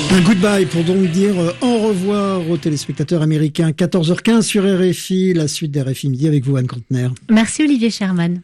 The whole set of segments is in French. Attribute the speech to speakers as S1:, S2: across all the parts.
S1: Un goodbye pour donc dire au revoir aux téléspectateurs américains. 14h15 sur RFI, la suite d'RFI Midi avec vous, Anne Contener.
S2: Merci Olivier Sherman.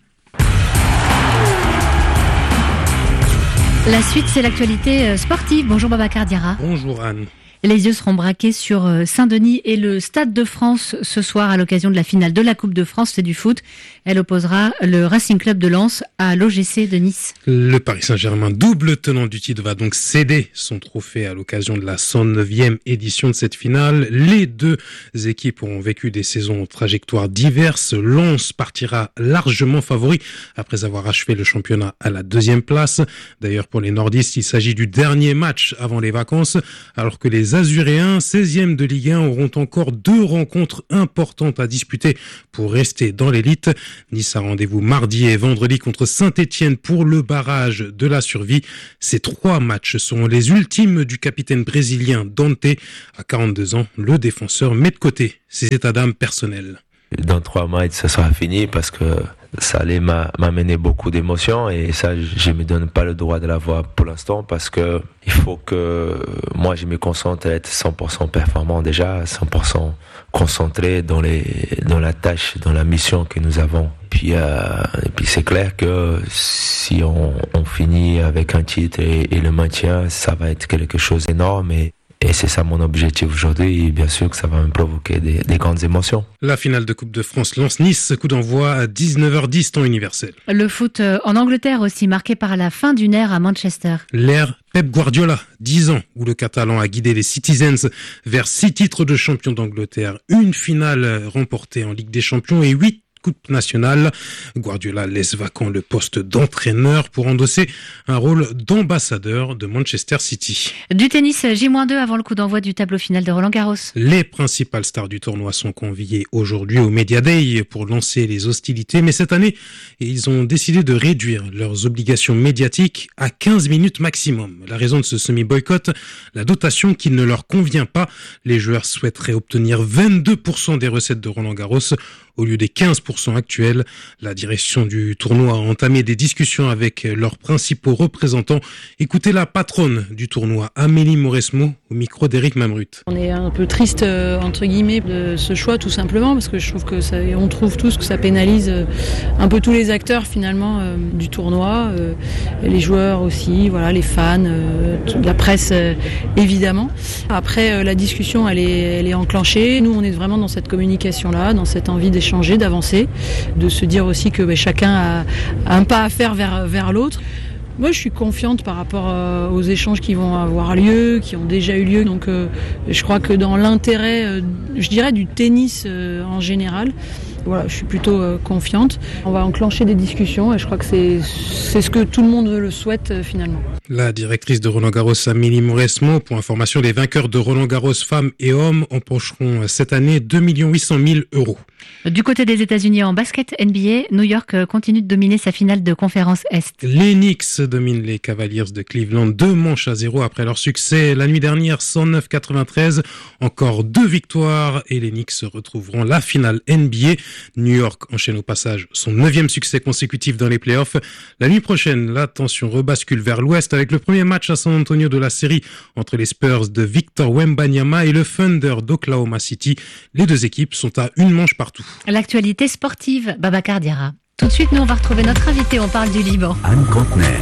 S2: La suite, c'est l'actualité sportive. Bonjour Babacar Diarra.
S3: Bonjour Anne.
S2: Les yeux seront braqués sur Saint-Denis et le Stade de France ce soir à l'occasion de la finale de la Coupe de France, c'est du foot. Elle opposera le Racing Club de Lens à l'OGC de Nice.
S3: Le Paris Saint-Germain, double tenant du titre, va donc céder son trophée à l'occasion de la 109e édition de cette finale. Les deux équipes ont vécu des saisons aux trajectoires diverses. Lens partira largement favori après avoir achevé le championnat à la 2e place. D'ailleurs, pour les nordistes, il s'agit du dernier match avant les vacances, alors que les Azuréens, 16e de Ligue 1, auront encore 2 rencontres importantes à disputer pour rester dans l'élite. Nice a rendez-vous mardi et vendredi contre Saint-Etienne pour le barrage de la survie. Ces 3 matchs seront les ultimes du capitaine brésilien Dante. À 42 ans, le défenseur met de côté ses états d'âme personnels.
S4: Dans 3 matchs, ça sera fini parce que ça allait m'amener beaucoup d'émotions et ça, je me donne pas le droit de l'avoir pour l'instant parce que il faut que moi, je me concentre à être 100% performant déjà, 100% concentré dans la tâche, dans la mission que nous avons. Puis c'est clair que si on finit avec un titre et le maintien, ça va être quelque chose d'énorme et c'est ça mon objectif aujourd'hui et bien sûr que ça va me provoquer des grandes émotions.
S3: La finale de Coupe de France Lens-Nice, coup d'envoi à 19h10 temps universel.
S2: Le foot en Angleterre aussi, marqué par la fin d'une ère à Manchester.
S3: L'ère Pep Guardiola, 10 ans, où le Catalan a guidé les Citizens vers 6 titres de champion d'Angleterre, une finale remportée en Ligue des Champions et 8 Coupe nationale. Guardiola laisse vacant le poste d'entraîneur pour endosser un rôle d'ambassadeur de Manchester City.
S2: Du tennis, J-2 avant le coup d'envoi du tableau final de Roland-Garros.
S3: Les principales stars du tournoi sont conviées aujourd'hui au Media Day pour lancer les hostilités, mais cette année, ils ont décidé de réduire leurs obligations médiatiques à 15 minutes maximum. La raison de ce semi-boycott, la dotation qui ne leur convient pas. Les joueurs souhaiteraient obtenir 22% des recettes de Roland-Garros au lieu des 15% actuels. La direction du tournoi a entamé des discussions avec leurs principaux représentants. Écoutez la patronne du tournoi, Amélie Mauresmo, au micro d'Éric Mamrut.
S5: On est un peu triste, entre guillemets, de ce choix, tout simplement, parce que je trouve que on trouve tous que ça pénalise un peu tous les acteurs, finalement, du tournoi, les joueurs aussi, voilà, les fans, la presse, évidemment. Après, la discussion, elle est enclenchée. Nous, on est vraiment dans cette communication-là, dans cette envie d'échanger, d'avancer, de se dire aussi que chacun a un pas à faire vers l'autre. Moi, je suis confiante par rapport aux échanges qui vont avoir lieu, qui ont déjà eu lieu. Donc, je crois que dans l'intérêt, je dirais, du tennis en général, voilà, je suis plutôt confiante. On va enclencher des discussions et je crois que c'est ce que tout le monde le souhaite finalement.
S3: La directrice de Roland-Garros, Amélie Mauresmo, pour information, les vainqueurs de Roland-Garros femmes et hommes empocheront cette année 2 800 000 €.
S2: Du côté des États-Unis en basket NBA, New York continue de dominer sa finale de conférence Est.
S3: Les Knicks dominent les Cavaliers de Cleveland 2-0 après leur succès la nuit dernière 109-93. Encore 2 victoires et les Knicks retrouveront la finale NBA. New York enchaîne au passage son 9e succès consécutif dans les playoffs. La nuit prochaine, la tension rebascule vers l'ouest avec le premier match à San Antonio de la série entre les Spurs de Victor Wembanyama et le Thunder d'Oklahoma City. Les deux équipes sont à une manche partout.
S2: L'actualité sportive, Babacar Diarra. Tout de suite, nous, on va retrouver notre invité. On parle du Liban.
S6: Anne Contener.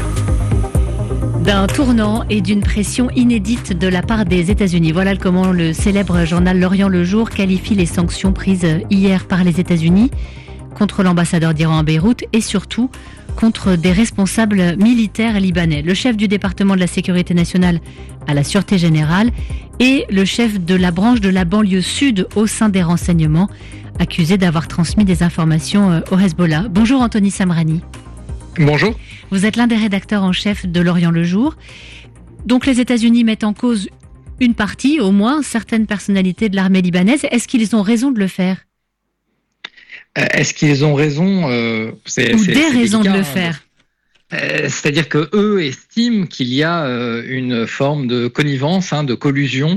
S2: D'un tournant et d'une pression inédite de la part des États-Unis. Voilà comment le célèbre journal L'Orient le Jour qualifie les sanctions prises hier par les États-Unis contre l'ambassadeur d'Iran à Beyrouth et surtout contre des responsables militaires libanais. Le chef du département de la sécurité nationale à la Sûreté générale et le chef de la branche de la banlieue sud au sein des renseignements, accusé d'avoir transmis des informations au Hezbollah. Bonjour Anthony Samrani.
S7: Bonjour.
S2: Vous êtes l'un des rédacteurs en chef de L'Orient le Jour. Donc les États-Unis mettent en cause une partie, au moins, certaines personnalités de l'armée libanaise. Est-ce qu'ils ont raison de le faire ?
S7: Est-ce qu'ils ont raison
S2: Ou des raisons de le faire ?
S6: C'est-à-dire que eux estiment qu'il y a une forme de connivence, de collusion,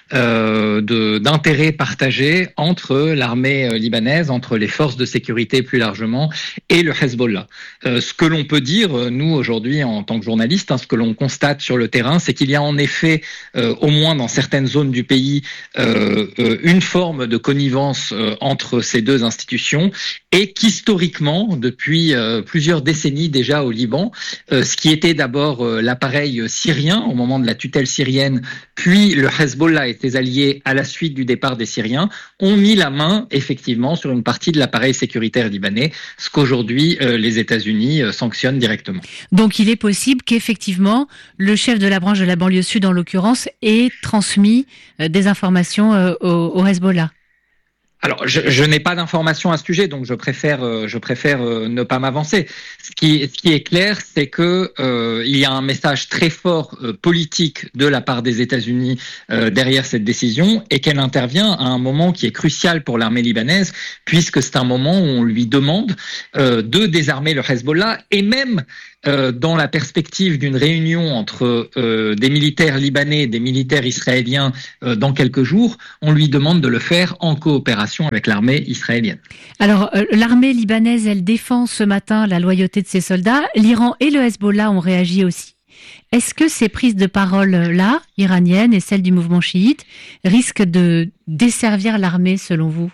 S6: d'intérêts partagés entre l'armée libanaise, entre les forces de sécurité plus largement, et le Hezbollah. Ce que l'on peut dire, nous aujourd'hui en tant que journalistes, ce que l'on constate sur le terrain, c'est qu'il y a en effet, au moins dans certaines zones du pays, une forme de connivence entre ces deux institutions, et qu'historiquement, depuis plusieurs décennies déjà au Liban, ce qui était d'abord l'appareil syrien au moment de la tutelle syrienne, puis le Hezbollah et ses alliés à la suite du départ des Syriens, ont mis la main effectivement sur une partie de l'appareil sécuritaire libanais, ce qu'aujourd'hui les États-Unis sanctionnent directement.
S2: Donc il est possible qu'effectivement le chef de la branche de la banlieue sud en l'occurrence ait transmis des informations au Hezbollah.
S6: Alors, je n'ai pas d'informations à ce sujet, donc je préfère ne pas m'avancer. Ce qui est clair, c'est que il y a un message très fort politique de la part des États-Unis derrière cette décision, et qu'elle intervient à un moment qui est crucial pour l'armée libanaise, puisque c'est un moment où on lui demande de désarmer le Hezbollah, et même dans la perspective d'une réunion entre des militaires libanais et des militaires israéliens dans quelques jours, on lui demande de le faire en coopération avec l'armée israélienne.
S2: Alors, l'armée libanaise, elle défend ce matin la loyauté de ses soldats. L'Iran et le Hezbollah ont réagi aussi. Est-ce que ces prises de parole-là, iraniennes et celles du mouvement chiite, risquent de desservir l'armée, selon vous,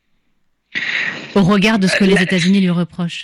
S2: au regard de ce que les États-Unis lui reprochent?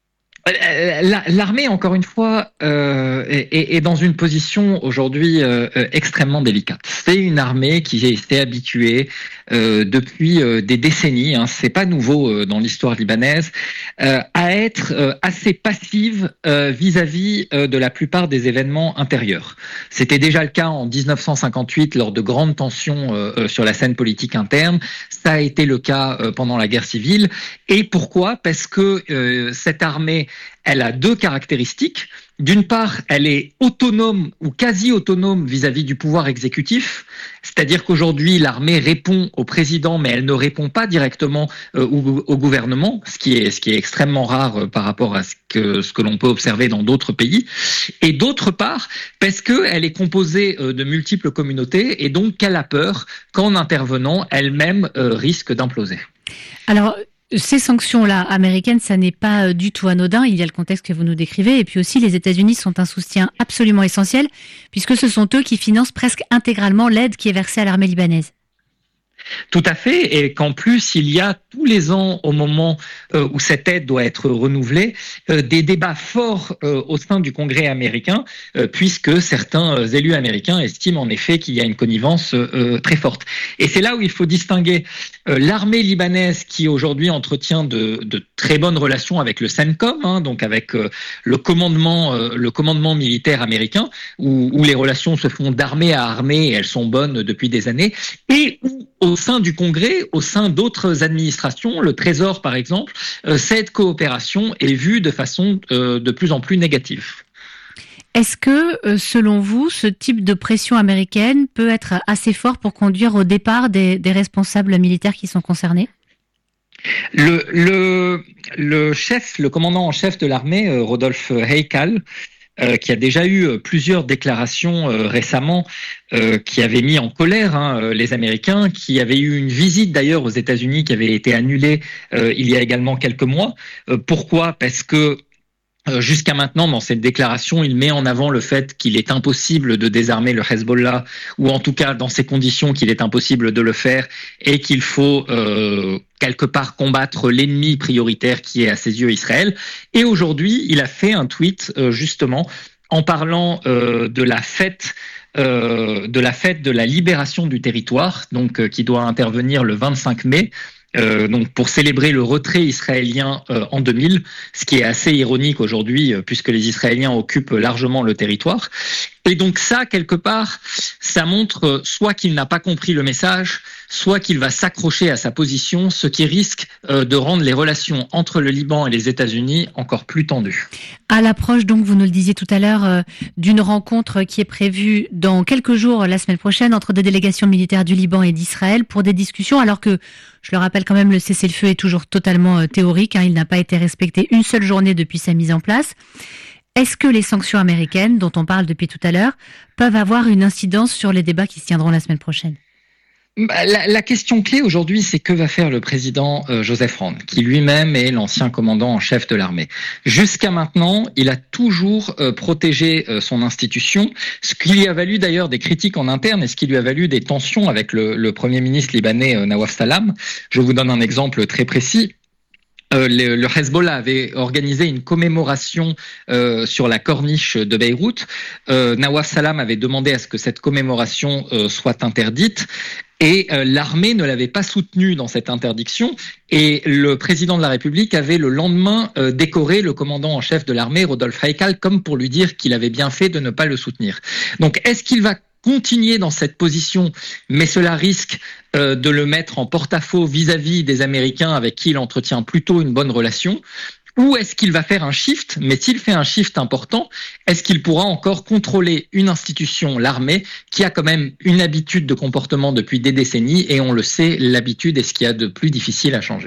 S6: L'armée, encore une fois, est dans une position aujourd'hui extrêmement délicate. C'est une armée qui s'est habituée depuis des décennies, c'est pas nouveau dans l'histoire libanaise, à être assez passive vis-à-vis de la plupart des événements intérieurs. C'était déjà le cas en 1958 lors de grandes tensions sur la scène politique interne. Ça a été le cas pendant la guerre civile. Et pourquoi ? Parce que cette armée, elle a deux caractéristiques. D'une part, elle est autonome ou quasi autonome vis-à-vis du pouvoir exécutif, c'est-à-dire qu'aujourd'hui l'armée répond au président, mais elle ne répond pas directement au gouvernement, ce qui est extrêmement rare par rapport à ce que l'on peut observer dans d'autres pays. Et d'autre part, parce qu'elle est composée de multiples communautés, et donc qu'elle a peur qu'en intervenant, elle-même risque d'imploser.
S2: Alors, ces sanctions-là américaines, ça n'est pas du tout anodin. Il y a le contexte que vous nous décrivez. Et puis aussi, les États-Unis sont un soutien absolument essentiel, puisque ce sont eux qui financent presque intégralement l'aide qui est versée à l'armée libanaise.
S6: Tout à fait, et qu'en plus, il y a tous les ans, au moment où cette aide doit être renouvelée, des débats forts au sein du Congrès américain, puisque certains élus américains estiment en effet qu'il y a une connivence très forte. Et c'est là où il faut distinguer l'armée libanaise qui aujourd'hui entretient de très bonnes relations avec le CENTCOM, donc avec le commandement militaire américain, où les relations se font d'armée à armée et elles sont bonnes depuis des années, et où au sein du Congrès, au sein d'autres administrations, le Trésor par exemple, cette coopération est vue de façon de plus en plus négative.
S2: Est-ce que, selon vous, ce type de pression américaine peut être assez fort pour conduire au départ des responsables militaires qui sont concernés ?
S6: Le commandant en chef de l'armée, Rodolphe Heikal, qui a déjà eu plusieurs déclarations récemment qui avaient mis en colère les Américains, qui avait eu une visite d'ailleurs aux États-Unis qui avait été annulée il y a également quelques mois. Pourquoi ? Parce que jusqu'à maintenant, dans cette déclaration, il met en avant le fait qu'il est impossible de désarmer le Hezbollah, ou en tout cas dans ces conditions qu'il est impossible de le faire, et qu'il faut quelque part combattre l'ennemi prioritaire qui est à ses yeux Israël. Et aujourd'hui, il a fait un tweet justement en parlant de la fête de la libération du territoire, donc qui doit intervenir le 25 mai. Donc pour célébrer le retrait israélien en 2000, ce qui est assez ironique aujourd'hui puisque les Israéliens occupent largement le territoire. Et donc ça, quelque part, ça montre soit qu'il n'a pas compris le message, soit qu'il va s'accrocher à sa position, ce qui risque de rendre les relations entre le Liban et les États-Unis encore plus tendues.
S2: À l'approche, donc, vous nous le disiez tout à l'heure, d'une rencontre qui est prévue dans quelques jours, la semaine prochaine, entre des délégations militaires du Liban et d'Israël pour des discussions, alors que, je le rappelle quand même, le cessez-le-feu est toujours totalement théorique, il n'a pas été respecté une seule journée depuis sa mise en place. Est-ce que les sanctions américaines, dont on parle depuis tout à l'heure, peuvent avoir une incidence sur les débats qui se tiendront la semaine prochaine ?
S6: La question clé aujourd'hui, c'est que va faire le président Joseph Rand, qui lui-même est l'ancien commandant en chef de l'armée. Jusqu'à maintenant, il a toujours protégé son institution, ce qui lui a valu d'ailleurs des critiques en interne et ce qui lui a valu des tensions avec le premier ministre libanais Nawaf Salam. Je vous donne un exemple très précis. Le Hezbollah avait organisé une commémoration sur la corniche de Beyrouth. Nawaf Salam avait demandé à ce que cette commémoration soit interdite. Et l'armée ne l'avait pas soutenu dans cette interdiction. Et le président de la République avait le lendemain décoré le commandant en chef de l'armée, Rodolphe Haïkal, comme pour lui dire qu'il avait bien fait de ne pas le soutenir. Donc, est-ce qu'il va continuer dans cette position, mais cela risque de le mettre en porte-à-faux vis-à-vis des Américains avec qui il entretient plutôt une bonne relation ? Ou est-ce qu'il va faire un shift ? Mais s'il fait un shift important, est-ce qu'il pourra encore contrôler une institution, l'armée, qui a quand même une habitude de comportement depuis des décennies, et on le sait, l'habitude est ce qu'il y a de plus difficile à changer.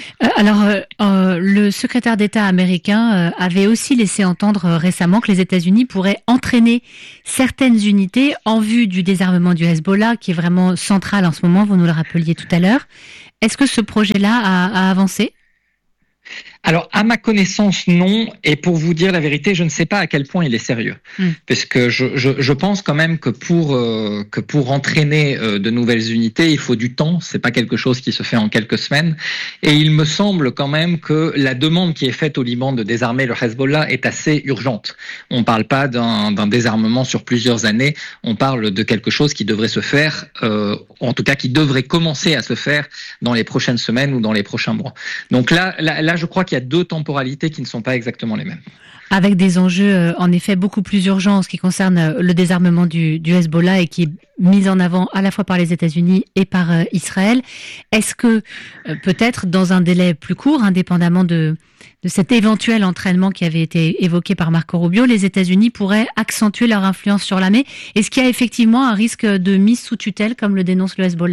S2: Le secrétaire d'État américain avait aussi laissé entendre récemment que les États-Unis pourraient entraîner certaines unités en vue du désarmement du Hezbollah, qui est vraiment central en ce moment, vous nous le rappeliez tout à l'heure. Est-ce que ce projet-là a avancé ?
S6: Alors, à ma connaissance, non. Et pour vous dire la vérité, je ne sais pas à quel point il est sérieux. Parce que je pense quand même que pour entraîner de nouvelles unités, il faut du temps. C'est pas quelque chose qui se fait en quelques semaines. Et il me semble quand même que la demande qui est faite au Liban de désarmer le Hezbollah est assez urgente. On parle pas d'un désarmement sur plusieurs années. On parle de quelque chose qui devrait se faire, en tout cas qui devrait commencer à se faire dans les prochaines semaines ou dans les prochains mois. Donc là, je crois qu'il y a deux temporalités qui ne sont pas exactement les mêmes.
S2: Avec des enjeux en effet beaucoup plus urgents en ce qui concerne le désarmement du Hezbollah et qui est mis en avant à la fois par les États-Unis et par Israël. Est-ce que peut-être dans un délai plus court, indépendamment de cet éventuel entraînement qui avait été évoqué par Marco Rubio, les États-Unis pourraient accentuer leur influence sur l'armée ? Est-ce qu'il y a effectivement un risque de mise sous tutelle comme le dénonce le Hezbollah ?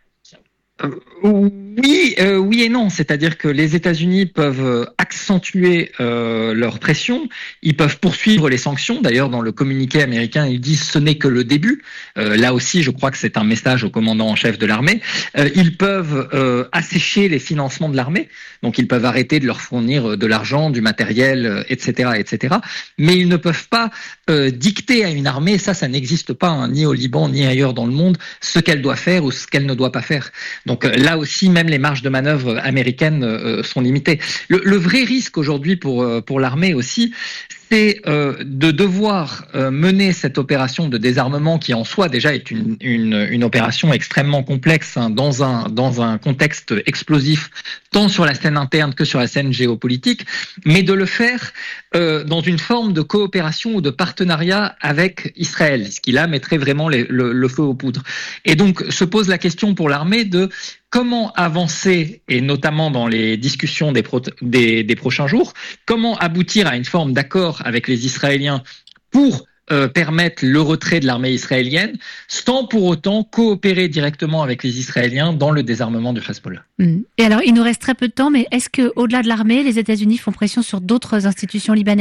S6: Oui et non. C'est-à-dire que les États-Unis peuvent accentuer leur pression. Ils peuvent poursuivre les sanctions. D'ailleurs, dans le communiqué américain, ils disent ce n'est que le début. Là aussi, je crois que c'est un message au commandant en chef de l'armée. Ils peuvent assécher les financements de l'armée. Donc, ils peuvent arrêter de leur fournir de l'argent, du matériel, etc., etc. Mais ils ne peuvent pas dicter à une armée, ça n'existe pas, ni au Liban, ni ailleurs dans le monde, ce qu'elle doit faire ou ce qu'elle ne doit pas faire. Donc là aussi, même les marges de manœuvre américaines sont limitées. Le vrai risque aujourd'hui pour l'armée aussi, c'est de devoir mener cette opération de désarmement qui en soi déjà est une opération extrêmement complexe dans un contexte explosif tant sur la scène interne que sur la scène géopolitique, mais de le faire dans une forme de coopération ou de partenariat avec Israël, ce qui là mettrait vraiment le feu aux poudres. Et donc se pose la question pour l'armée de comment avancer, et notamment dans les discussions des prochains jours, comment aboutir à une forme d'accord avec les Israéliens pour permettre le retrait de l'armée israélienne, sans pour autant coopérer directement avec les Israéliens dans le désarmement du Hezbollah.
S2: Et alors, il nous reste très peu de temps, mais est-ce qu'au-delà de l'armée, les États-Unis font pression sur d'autres institutions libanaises ?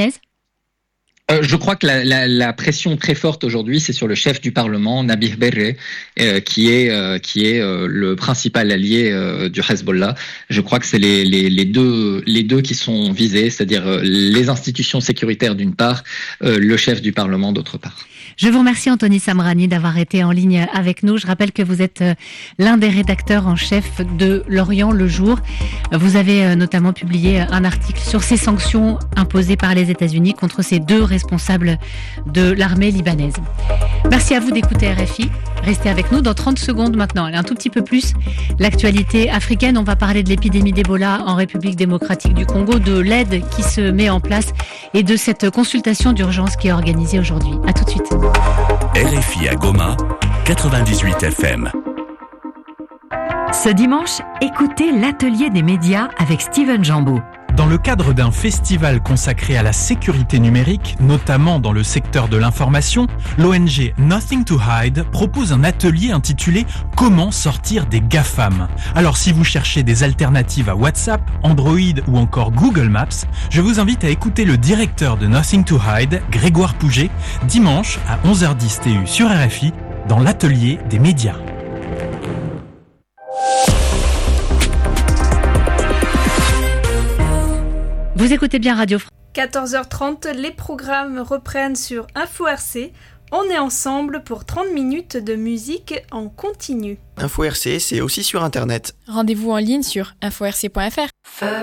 S6: Je crois que la pression très forte aujourd'hui, c'est sur le chef du Parlement, Nabih Berri, qui est le principal allié du Hezbollah. Je crois que c'est les deux qui sont visés, c'est-à-dire les institutions sécuritaires d'une part, le chef du Parlement d'autre part.
S2: Je vous remercie Anthony Samrani d'avoir été en ligne avec nous. Je rappelle que vous êtes l'un des rédacteurs en chef de L'Orient le Jour. Vous avez notamment publié un article sur ces sanctions imposées par les États-Unis contre ces deux responsables de l'armée libanaise. Merci à vous d'écouter RFI. Restez avec nous dans 30 secondes maintenant. Un tout petit peu plus l'actualité africaine. On va parler de l'épidémie d'Ebola en République démocratique du Congo, de l'aide qui se met en place et de cette consultation d'urgence qui est organisée aujourd'hui. À tout de suite.
S7: RFI à Goma, 98 FM.
S8: Ce dimanche, écoutez l'atelier des médias avec Steven Jambeau. Dans le cadre d'un festival consacré à la sécurité numérique, notamment dans le secteur de l'information, l'ONG Nothing to Hide propose un atelier intitulé « Comment sortir des GAFAM ». Alors si vous cherchez des alternatives à WhatsApp, Android ou encore Google Maps, je vous invite à écouter le directeur de Nothing to Hide, Grégoire Pouget, dimanche à 11h10 TU sur RFI, dans l'atelier des médias.
S2: Vous écoutez bien Radio France.
S9: 14h30, les programmes reprennent sur Info RC. On est ensemble pour 30 minutes de musique en continu.
S10: Info RC, c'est aussi sur Internet.
S11: Rendez-vous en ligne sur info-rc.fr.